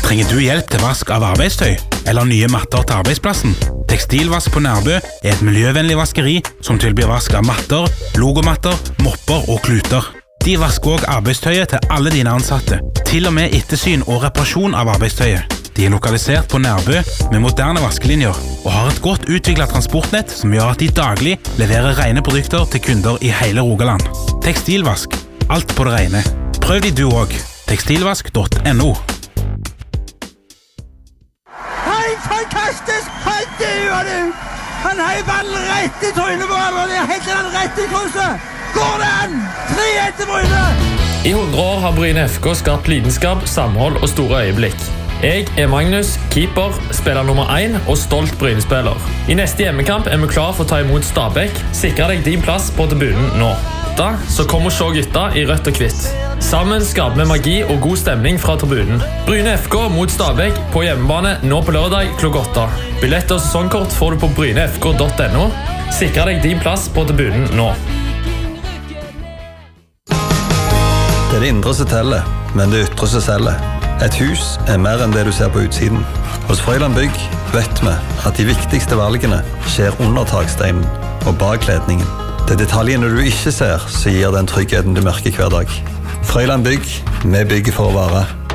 Trenger du hjelp til vask av arbeidstøy eller nye matter til arbeidsplassen? Tekstilvask på Nærbø et miljøvennlig vaskeri som tilbyr vask av matter, logomatter, mopper og kluter. De vasker også arbeidstøyet til alle dine ansatte, til og med ettersyn og reparasjon av arbeidstøyet. De lokalisert på Nærbø med moderne vaskelinjer og har et godt utviklet transportnett som gjør at de daglig leverer rene produkter til kunder i hele Rogaland. Tekstilvask, alt på det rene. Prøv de du også. Tekstilvask.no. Fantastisk! Han duer du! Han har ballen rett i trynet på ham, og det helt den rett i krysset! Går det an? 3-1 til Bryne! I 100 år har Bryne FK skapt lidenskap, samhold og store øyeblikk. Jeg er Magnus, keeper, spiller nummer 1 og stolt Bryne-spiller. I neste hjemmekamp er vi klar for å ta imot Stabæk. Sikre deg din plass på tribunen nå. Da så kom og se gutta i rødt og hvitt. Sammen skaper vi magi og god stemning fra tribunen. Bryne FK mot Stabæk på hjemmebane nå på lørdag klokka 8. Billetter og sesongkort får du på brynefk.no. Sikre deg din plass på tribunen nå. Det er det indre som teller, men det ytre som selger. Et hus er mer enn det du ser på utsiden. Hos Frøyland Bygg vet vi at de viktigste valgene skjer under taksteinen og bak ledningen. Det er detaljene du ikke ser som gir den tryggheten du merker hver dag. Frøyland Bygg, vi bygger for å vare.